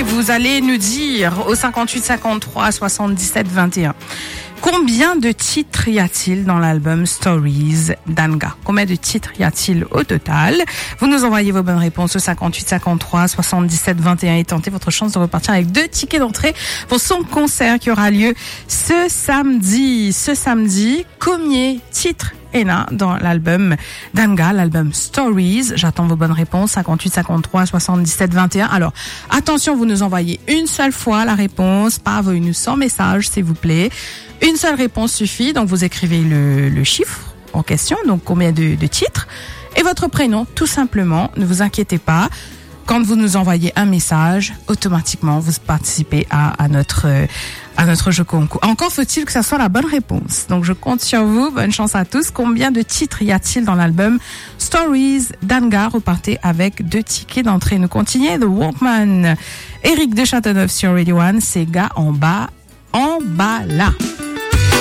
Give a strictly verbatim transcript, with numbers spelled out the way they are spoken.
et vous allez nous dire au cinquante-huit cinquante-trois soixante-dix-sept vingt et un combien de titres y a-t-il dans l'album Stories d'Anga? Combien de titres y a-t-il au total? Vous nous envoyez vos bonnes réponses au cinquante-huit cinquante-trois soixante-dix-sept vingt et un et tentez votre chance de repartir avec deux tickets d'entrée pour son concert qui aura lieu ce samedi. Ce samedi, combien de titres est là dans l'album d'Anga, l'album Stories? J'attends vos bonnes réponses, cinquante-huit cinquante-trois soixante-dix-sept vingt et un. Alors, attention, vous nous envoyez une seule fois la réponse, pas envoyez-nous sans message, s'il vous plaît. Une seule réponse suffit, donc vous écrivez le, le chiffre en question, donc combien de, de titres, et votre prénom, tout simplement. Ne vous inquiétez pas. Quand vous nous envoyez un message, automatiquement, vous participez à, à notre à notre jeu concours. Encore faut-il que ça soit la bonne réponse. Donc, je compte sur vous. Bonne chance à tous. Combien de titres y a-t-il dans l'album Stories d'Anga? Repartez avec deux tickets d'entrée. Nous continuons. The Walkman. Éric de Châteauneuf sur Radio One. C'est gars en bas, en bas là.